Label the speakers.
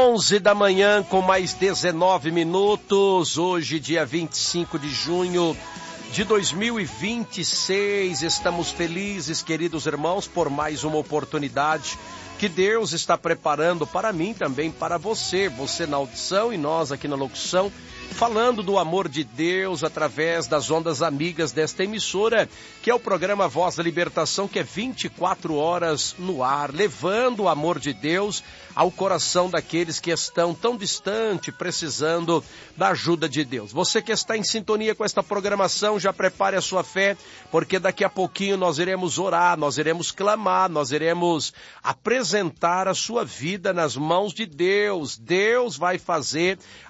Speaker 1: 11 da manhã com mais 19 minutos, hoje dia 25 de junho de 2026, estamos felizes, queridos irmãos, por mais uma oportunidade que Deus está preparando para mim também, para você na audição e nós aqui na locução, falando do amor de Deus através das ondas amigas desta emissora, que é o programa Voz da Libertação, que é 24 horas no ar, levando o amor de Deus ao coração daqueles que estão tão distante, precisando da ajuda de Deus. Você que está em sintonia com esta programação, já prepare a sua fé, porque daqui a pouquinho nós iremos orar, nós iremos clamar, nós iremos apresentar a sua vida nas mãos de Deus. Deus vai fazer